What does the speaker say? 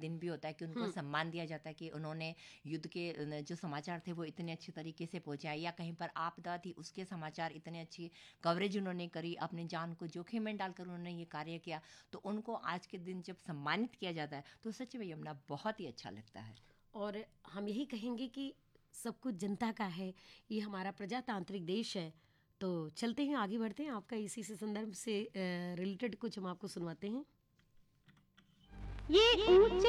दिन भी होता है कि उनको सम्मान दिया जाता है कि उन्होंने युद्ध के जो समाचार थे वो इतने अच्छे तरीके से पहुंचाए, या कहीं पर आपदा थी उसके समाचार इतने अच्छी कवरेज उन्होंने करी, अपनी जान को जोखिम में डालकर उन्होंने ये कार्य किया, तो उनको आज के दिन जब सम्मानित किया जाता है तो सच में यमुना बहुत ही अच्छा लगता है। और हम यही कहेंगे कि सब कुछ जनता का है, ये हमारा प्रजातांत्रिक देश है। तो चलते हैं, आगे बढ़ते हैं, आपका इसी से संदर्भ से रिलेटेड कुछ हम आपको सुनवाते हैं। ये ऊंचे